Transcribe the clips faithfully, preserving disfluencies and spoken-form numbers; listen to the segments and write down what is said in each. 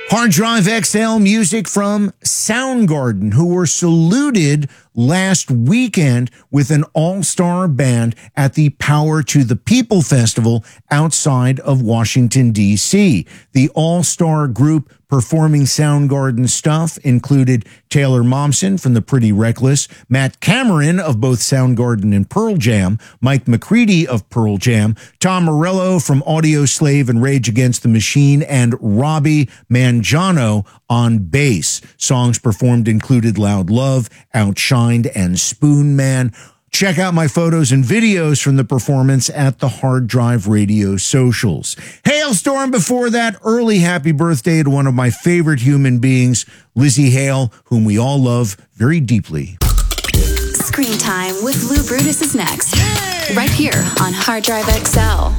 Hard Drive X L music from Soundgarden, who were saluted last weekend with an all-star band at the Power to the People Festival outside of Washington, D C. The all-star group performing Soundgarden stuff included Taylor Momsen from the Pretty Reckless, Matt Cameron of both Soundgarden and Pearl Jam, Mike McCready of Pearl Jam, Tom Morello from Audioslave and Rage Against the Machine, and Robbie Mangiano on bass. Songs performed included Loud Love, Outshined, and Spoon Man. Check out my photos and videos from the performance at the Hard Drive Radio socials. Hailstorm before that, early happy birthday to one of my favorite human beings, Lzzy Hale, whom we all love very deeply. Screen Time with Lou Brutus is next, Yay! Right here on Hard Drive X L.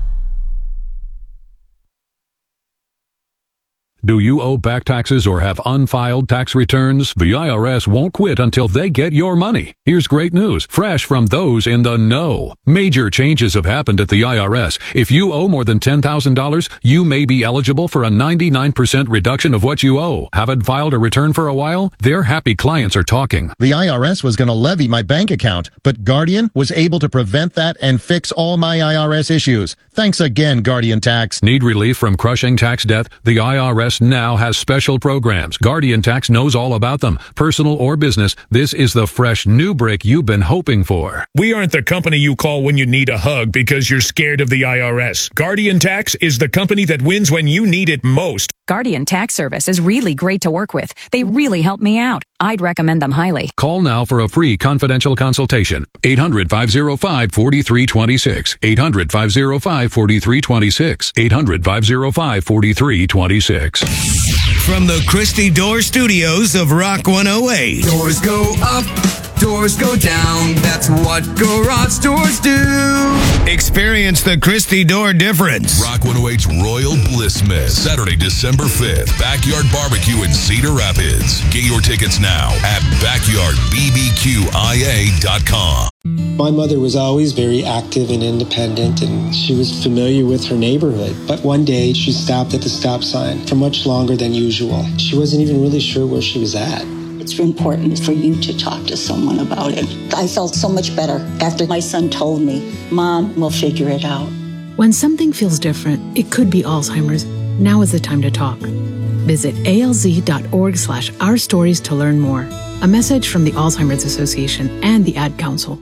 Do you owe back taxes or have unfiled tax returns? The I R S won't quit until they get your money. Here's great news, fresh from those in the know. Major changes have happened at the I R S. If you owe more than ten thousand dollars, you may be eligible for a ninety-nine percent reduction of what you owe. Haven't filed a return for a while? Their happy clients are talking. The I R S was going to levy my bank account, but Guardian was able to prevent that and fix all my I R S issues. Thanks again, Guardian Tax. Need relief from crushing tax debt? The I R S now has special programs. Guardian Tax knows all about them. Personal or business, this is the fresh new break you've been hoping for. We aren't the company you call when you need a hug because you're scared of the I R S. Guardian Tax is the company that wins when you need it most. Guardian Tax Service is really great to work with. They really help me out. I'd recommend them highly. Call now for a free confidential consultation. eight hundred, five oh five, four three two six. eight hundred, five oh five, four three two six. eight hundred, five oh five, four three two six. From the Christy Door Studios of Rock one oh eight. Doors go up, doors go down. That's what garage doors do. Experience the Christy Door difference. Rock one oh eight's Royal Blissmas, Saturday, December fifth. Backyard Barbecue in Cedar Rapids. Get your tickets now at backyard b b q i a dot com. My mother was always very active and independent, and she was familiar with her neighborhood. But one day, she stopped at the stop sign for much longer than usual. She wasn't even really sure where she was at. It's important for you to talk to someone about it. I felt so much better after my son told me, Mom, we'll figure it out. When something feels different, it could be Alzheimer's. Now is the time to talk. Visit A L Z dot org slash our stories to learn more. A message from the Alzheimer's Association and the Ad Council.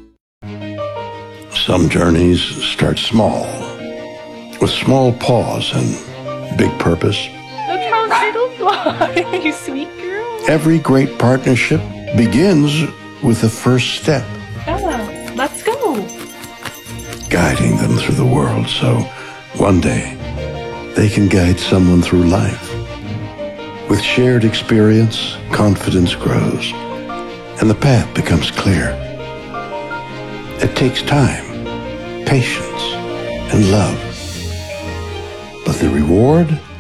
Some journeys start small, with small pause and big purpose. Look how little fly, you sweet girl. Every great partnership begins with the first step. Bella, let's go. Guiding them through the world so one day they can guide someone through life. With shared experience, confidence grows, and the path becomes clear. It takes time, patience, and love. But the reward